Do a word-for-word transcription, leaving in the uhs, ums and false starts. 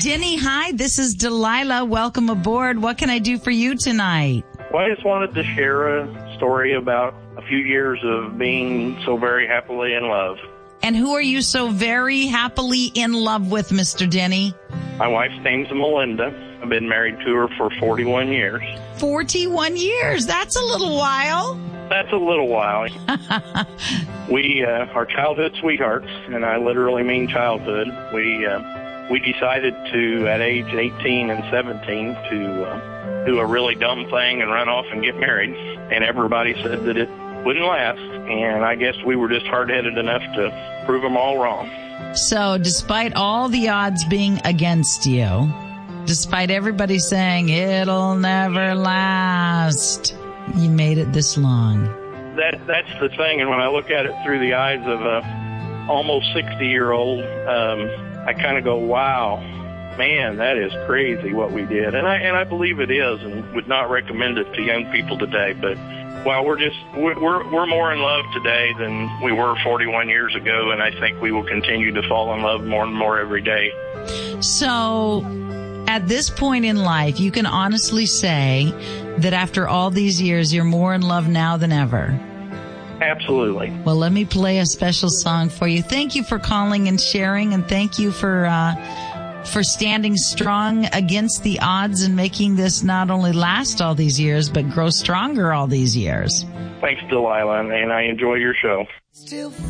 Denny, hi. This is Delilah. Welcome aboard. What can I do for you tonight? Well, I just wanted to share a story about a few years of being so very happily in love. And who are you so very happily in love with, Mister Denny? My wife's name's Melinda. I've been married to her for forty-one years. forty-one years. That's a little while. That's a little while. we uh, are childhood sweethearts, and I literally mean childhood. We uh, we decided to, at age eighteen and seventeen, to uh, do a really dumb thing and run off and get married. And everybody said that it wouldn't last, and I guess we were just hard-headed enough to prove them all wrong. So despite all the odds being against you, despite everybody saying it'll never last, you made it this long. That That's the thing, and when I look at it through the eyes of a almost sixty-year-old, um, I kind of go, wow, man, that is crazy what we did. And I and I believe it is, and would not recommend it to young people today, but well, we're just we're we're more in love today than we were forty-one years ago, and I think we will continue to fall in love more and more every day. So, at this point in life, you can honestly say that after all these years, you're more in love now than ever. Absolutely. Well, let me play a special song for you. Thank you for calling and sharing, and thank you for uh, for standing strong against the odds and making this not only last all these years, but grow stronger all these years. Thanks, Delilah, and I enjoy your show. Still